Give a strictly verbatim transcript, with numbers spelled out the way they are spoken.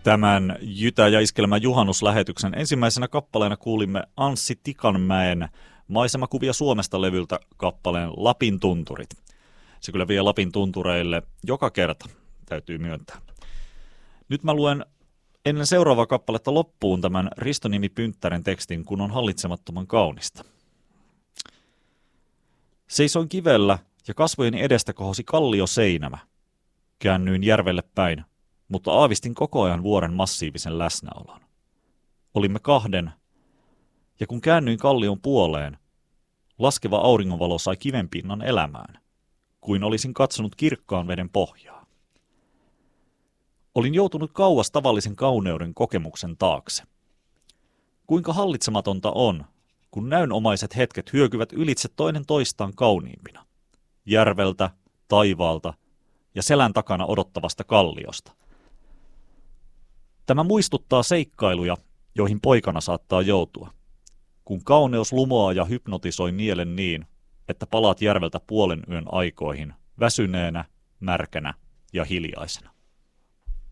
Tämän Jytä ja Iskelmän juhannuslähetyksen ensimmäisenä kappaleena kuulimme Anssi Tikanmäen Maisemakuvia Suomesta -levyltä kappaleen Lapin tunturit. Se kyllä vie Lapin tuntureille joka kerta, täytyy myöntää. Nyt mä luen ennen seuraavaa kappaletta loppuun tämän Risto-Nimi Pynttären tekstin, kun on hallitsemattoman kaunista. Seisoin kivellä ja kasvojeni edestä kohosi kallio seinämä. Käännyin järvelle päin, mutta aavistin koko ajan vuoren massiivisen läsnäolon. Olimme kahden, ja kun käännyin kallion puoleen, laskeva auringonvalo sai kivenpinnan elämään, kuin olisin katsonut kirkkaan veden pohjaa. Olin joutunut kauas tavallisen kauneuden kokemuksen taakse. Kuinka hallitsematonta on, kun näynomaiset hetket hyökyvät ylitse toinen toistaan kauniimpina. Järveltä, taivaalta ja selän takana odottavasta kalliosta. Tämä muistuttaa seikkailuja, joihin poikana saattaa joutua. Kun kauneus lumoaa ja hypnotisoi mielen niin, että palaat järveltä puolen yön aikoihin, väsyneenä, märkänä ja hiljaisena.